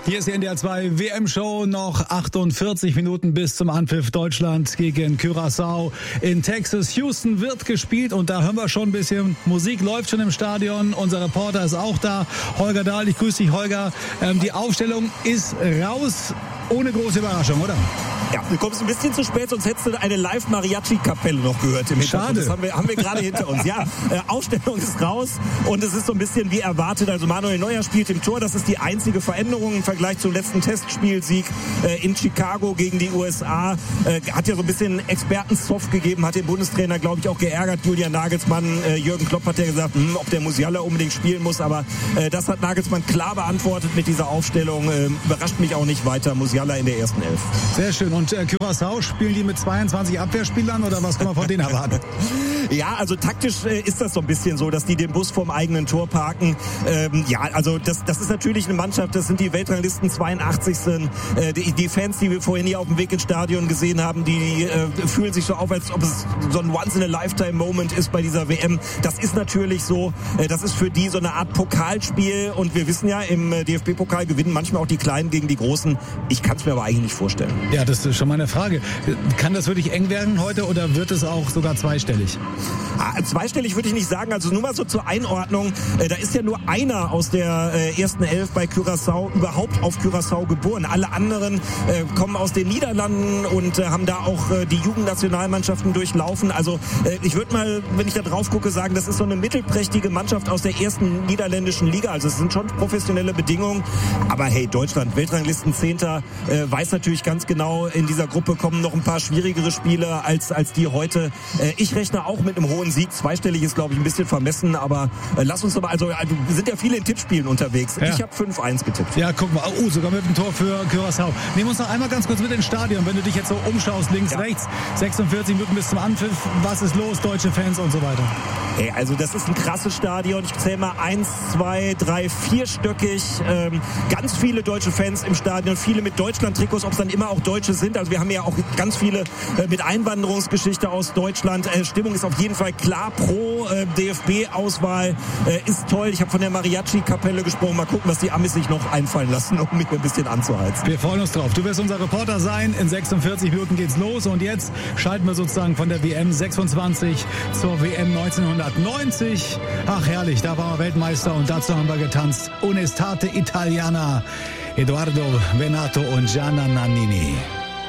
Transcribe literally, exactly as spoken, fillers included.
Hier ist die N D R zwei W M-Show, noch achtundvierzig Minuten bis zum Anpfiff. Deutschland gegen Curaçao in Texas. Houston wird gespielt und da hören wir schon ein bisschen Musik, läuft schon im Stadion. Unser Reporter ist auch da, Holger Dahl. Ich grüße dich, Holger. Ähm, die Aufstellung ist raus, ohne große Überraschung, oder? Ja, du kommst ein bisschen zu spät, sonst hättest du eine Live-Mariachi-Kapelle noch gehört im Hintergrund. Schade. Das haben wir, haben wir gerade hinter uns. Ja, äh, Aufstellung ist raus und es ist so ein bisschen wie erwartet. Also Manuel Neuer spielt im Tor. Das ist die einzige Veränderung im Vergleich zum letzten Testspielsieg äh, in Chicago gegen die U S A. Äh, hat ja so ein bisschen Expertensoft gegeben, hat den Bundestrainer, glaube ich, auch geärgert. Julian Nagelsmann, äh, Jürgen Klopp hat ja gesagt, hm, ob der Musiala unbedingt spielen muss. Aber äh, das hat Nagelsmann klar beantwortet mit dieser Aufstellung. Äh, überrascht mich auch nicht weiter. Musiala in der ersten Elf. Sehr schön. Und äh, Curaçao, spielen die mit zweiundzwanzig Abwehrspielern oder was kann man von denen erwarten? Ja, also taktisch äh, ist das so ein bisschen so, dass die den Bus vorm eigenen Tor parken. Ähm, ja, also das, das ist natürlich eine Mannschaft, das sind die Weltranglisten zweiundachtzigsten Äh, die, die Fans, die wir vorhin hier auf dem Weg ins Stadion gesehen haben, die äh, fühlen sich so auf, als ob es so ein Once-in-a-Lifetime-Moment ist bei dieser W M. Das ist natürlich so, äh, das ist für die so eine Art Pokalspiel und wir wissen ja, im äh, D F B-Pokal gewinnen manchmal auch die Kleinen gegen die Großen. Ich kann es mir aber eigentlich nicht vorstellen. Ja, das ist schon mal eine Frage. Kann das wirklich eng werden heute oder wird es auch sogar zweistellig? Ah, zweistellig würde ich nicht sagen, also nur mal so zur Einordnung. Äh, da ist ja nur einer aus der äh, ersten Elf bei Curaçao überhaupt auf Curaçao geboren. Alle anderen äh, kommen aus den Niederlanden und äh, haben da auch äh, die Jugendnationalmannschaften durchlaufen. Also äh, ich würde mal, wenn ich da drauf gucke, sagen, das ist so eine mittelprächtige Mannschaft aus der ersten niederländischen Liga. Also es sind schon professionelle Bedingungen. Aber hey, Deutschland, Weltranglisten Zehnter, äh, weiß natürlich ganz genau, in dieser Gruppe kommen noch ein paar schwierigere Spiele als, als die heute. Äh, ich rechne auch mit einem hohen Sieg. Zweistellig ist, glaube ich, ein bisschen vermessen, aber äh, lass uns doch mal, also äh, wir sind ja viele in Tippspielen unterwegs. Ja. Ich habe fünf eins getippt. Ja, guck mal, oh, sogar mit dem Tor für Curaçao. Nehmen wir uns noch einmal ganz kurz mit ins Stadion, wenn du dich jetzt so umschaust, links, ja. rechts, sechsundvierzig Minuten bis zum Anpfiff, was ist los, deutsche Fans und so weiter? Hey, also das ist ein krasses Stadion. Ich zähle mal eins, zwei, drei, vierstöckig. Ähm, ganz viele deutsche Fans im Stadion, viele mit Deutschland-Trikots, ob es dann immer auch Deutsche sind. Also wir haben ja auch ganz viele äh, mit Einwanderungsgeschichte aus Deutschland. Äh, Stimmung ist auf jeden Fall klar pro äh, D F B-Auswahl. Äh, ist toll. Ich habe von der Mariachi-Kapelle gesprochen. Mal gucken, was die Amis sich noch einfallen lassen, um mich ein bisschen anzuheizen. Wir freuen uns drauf. Du wirst unser Reporter sein. In sechsundvierzig Minuten geht's los. Und jetzt schalten wir sozusagen von der W M sechsundzwanzig zur W M neunzehnhundertneunzig. Ach herrlich, da waren wir Weltmeister und dazu haben wir getanzt. Un'estate Italiana. Edoardo Bennato und Gianna Nannini.